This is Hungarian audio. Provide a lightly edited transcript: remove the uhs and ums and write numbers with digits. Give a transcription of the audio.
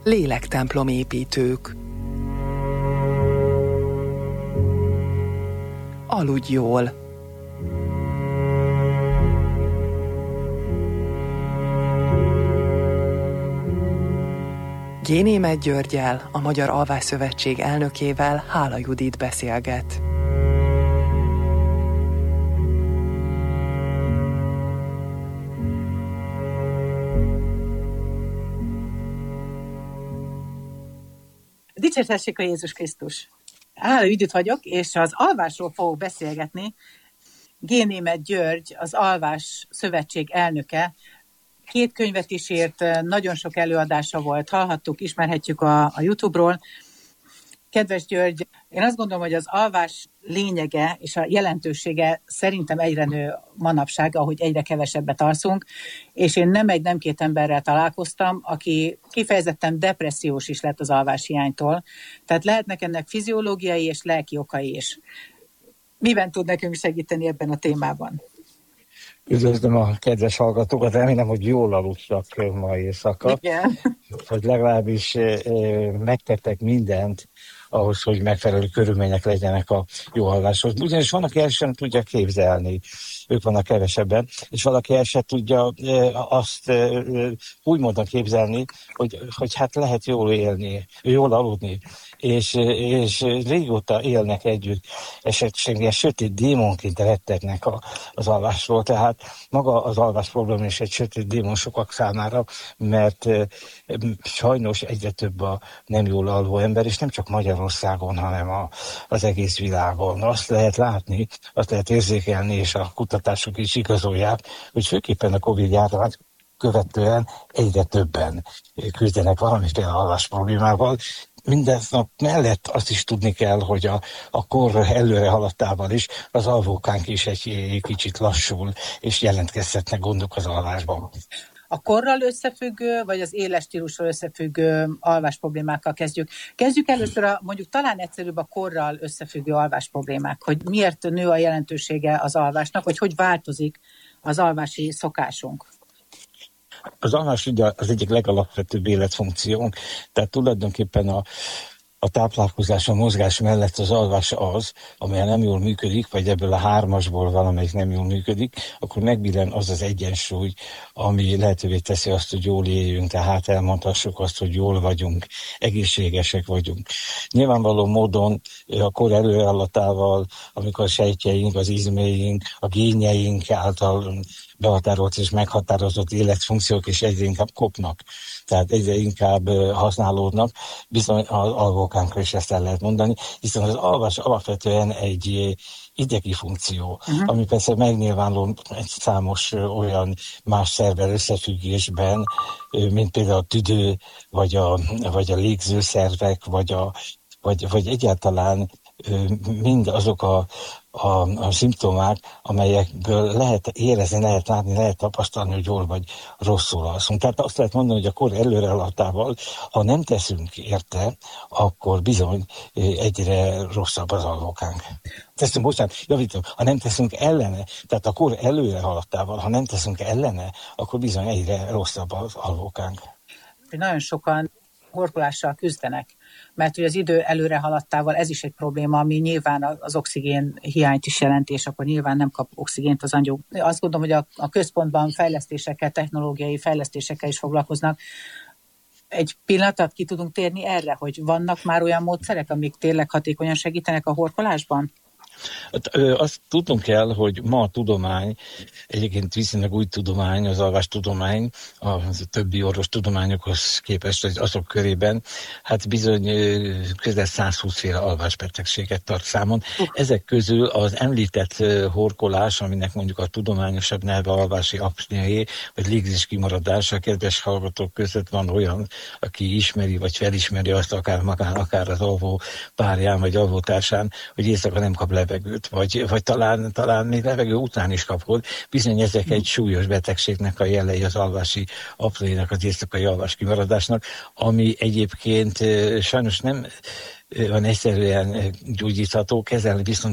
Lélektemplomépítők. Aludj jól. Génémet Györggyel, a Magyar Alvásszövetség elnökével Hála Judit beszélget. Dicsértessék a Jézus Krisztus! Hála Judit vagyok, és az alvásról fogok beszélgetni. Génémet György, az Alvás Szövetség elnöke. 2 könyvet is írt, nagyon sok előadása volt, hallhattuk, ismerhetjük a YouTube-ról. Kedves György, én azt gondolom, hogy az alvás lényege és a jelentősége szerintem egyre nő manapság, ahogy egyre kevesebbet alszunk, és én nem 2 emberrel találkoztam, aki kifejezetten depressziós is lett az alváshiánytól. Tehát lehetnek ennek fiziológiai és lelki okai is. Miben tud nekünk segíteni ebben a témában? Üdvözlöm a kedves hallgatókat, remélem, hogy jól aludtak ma éjszaka. Igen. Hogy legalábbis megtettek mindent ahhoz, hogy megfelelő körülmények legyenek a jó alváshoz. Ugyanis van, aki el sem tudja képzelni, ők vannak kevesebben, és valaki el sem tudja azt úgy módon képzelni, hogy hát lehet jól élni, jól aludni, és régóta élnek együtt, esetleg ilyen sötét démonként rettegnek az alvásról, tehát maga az alvás probléma is egy sötét démon sokak számára, mert sajnos egyre több a nem jól alvó ember, és nem csak Magyarországon, hanem az egész világon. Azt lehet látni, azt lehet érzékelni, és a kutatások is igazolják, hogy főképpen a Covid-járvány követően egyre többen küzdenek valamiféle alvás problémával. Mindeznek mellett azt is tudni kell, hogy a kor előre haladtával is az alvókánk is egy kicsit lassul, és jelentkezhetnek gondok az alvásban. A korral összefüggő, vagy az életstílussal összefüggő alvás problémákkal kezdjük. Kezdjük először mondjuk talán egyszerűbb a korral összefüggő alvás problémák, hogy miért nő a jelentősége az alvásnak, vagy hogy változik az alvási szokásunk. Az alvás ugye az egyik legalapvetőbb életfunkciónk, tehát tulajdonképpen a táplálkozás, a mozgás mellett az alvás az, amely nem jól működik, vagy ebből a 3-asból valamelyik nem jól működik, akkor megbillen az az egyensúly, ami lehetővé teszi azt, hogy jól éljünk, tehát elmondhassuk azt, hogy jól vagyunk, egészségesek vagyunk. Nyilvánvaló módon a kor előrehaladtával, amikor a sejtjeink, az izmeink, a génjeink által behatárolt és meghatározott életfunkciók is egyre inkább kopnak, tehát egyre inkább használódnak, bizony az alvókánkra is ezt el lehet mondani, hiszen az alvás alapvetően egy idegi funkció, ami persze megnyilvánul egy számos olyan más szervvel összefüggésben, mint például a tüdő, vagy a légzőszervek, vagy egyáltalán mind azok a szimptomák, amelyekből lehet érezni, lehet látni, lehet tapasztalni, hogy jól vagy rosszul alszunk. Tehát azt lehet mondani, hogy a kor előrehaladtával, ha nem teszünk érte, akkor bizony egyre rosszabb az alvókánk. Ha nem teszünk ellene, tehát a kor előrehaladtával, ha nem teszünk ellene, akkor bizony egyre rosszabb az alvókánk. Nagyon sokan horkolással küzdenek, mert hogy az idő előre haladtával ez is egy probléma, ami nyilván az oxigén hiányt is jelenti, és akkor nyilván nem kap oxigént az angyók. Azt gondolom, hogy a központban fejlesztésekkel, technológiai fejlesztésekkel is foglalkoznak. Egy pillanatot ki tudunk térni erre, hogy vannak már olyan módszerek, amik tényleg hatékonyan segítenek a horkolásban? Azt tudnunk kell, hogy ma a tudomány, egyébként viszonylag új tudomány, az alvástudomány, a többi orvostudományokhoz képest azok körében, hát bizony közel 120 féle alvásbetegséget tart számon. Ezek közül az említett horkolás, aminek mondjuk a tudományosabb neve alvási apnéé, vagy légzés kimaradás, a kedves hallgatók között van olyan, aki ismeri, vagy felismeri azt akár magán, akár az alvó párján, vagy alvótársán, hogy éjszaka nem kap levegőt, vagy talán még levegő után is kapod. Bizony ezek egy súlyos betegségnek a jelei, az alvási apnéának, az éjszakai alvás kimaradásnak, ami egyébként sajnos nem van egyszerűen gyógyítható, kezelni viszont